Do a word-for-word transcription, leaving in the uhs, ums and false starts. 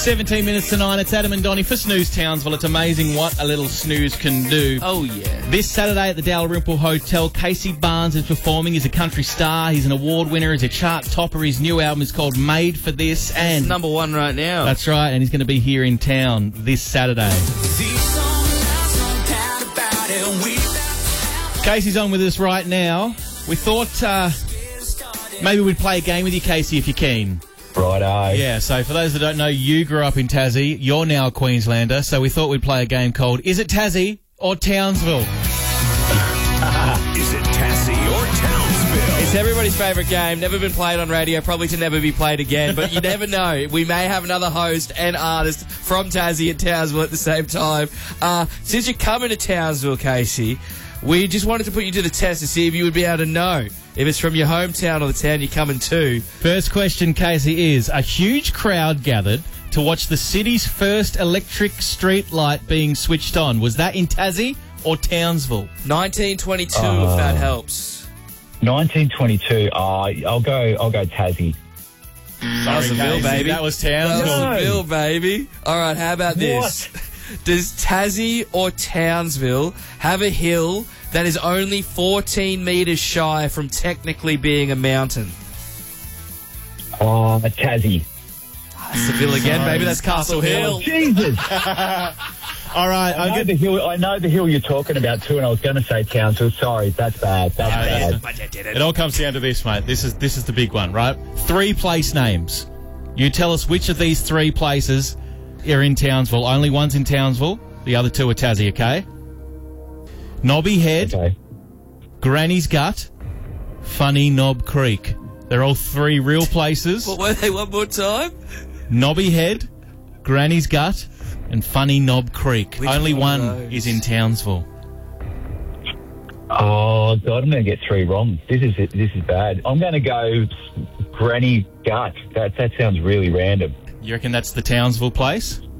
seventeen minutes to nine. It's Adam and Donnie for Snooze Townsville. It's amazing what a little snooze can do. Oh, yeah. This Saturday at the Dalrymple Hotel, Casey Barnes is performing. He's a country star. He's an award winner. He's a chart topper. His new album is called Made for This. And it's number one right now. That's right. And he's going to be here in town this Saturday. Casey's on with us right now. We thought uh, maybe we'd play a game with you, Casey, if you're keen. Righto. Yeah, so for those that don't know, you grew up in Tassie. You're now a Queenslander, so we thought we'd play a game called Is it Tassie or Townsville? Is it Tassie or Townsville? It's everybody's favourite game. Never been played on radio, probably to never be played again. But you never know. We may have another host and artist from Tassie and Townsville at the same time. Uh, since you're coming to Townsville, Casey, we just wanted to put you to the test to see if you would be able to know if it's from your hometown or the town you're coming to. First question, Casey, is a huge crowd gathered to watch the city's first electric street light being switched on. Was that in Tassie or Townsville? nineteen twenty-two, Uh, if that helps. nineteen twenty-two. Uh, I'll go. I'll go Tassie. Nelsonville, baby. That was Townsville. Nelsonville, baby. All right, how about this? What? Does Tassie or Townsville have a hill that is only fourteen metres shy from technically being a mountain? Oh, Tassie. That's the Ville again, Sorry. baby. That's Castle Hill. Oh, Jesus. All right, I I'll know get the hill. I know the hill you're talking about too, and I was going to say Townsville. Sorry, that's bad. That's Oh, bad. yeah. It all comes down to this, mate. This is this is the big one, right? Three place names. You tell us which of these three places are in Townsville. Only one's in Townsville. The other two are Tassie, okay? Knobby Head, Okay. Granny's Gut, Funny Knob Creek. They're all three real places. What were they one more time? Knobby Head, Granny's Gut, and Funny Knob Creek. Which Only one one of those? is in Townsville. Oh God, I'm going to get three wrong. This is this is bad. I'm going to go Granny Gut. That that sounds really random. You reckon that's the Townsville place?